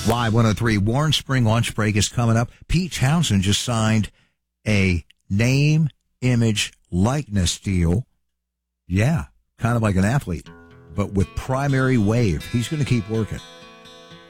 Y103 Warren Spring Lunch Break is coming up. Pete Townsend just signed a name, image, likeness deal. Yeah, kind of like an athlete, but with Primary Wave. He's going to keep working.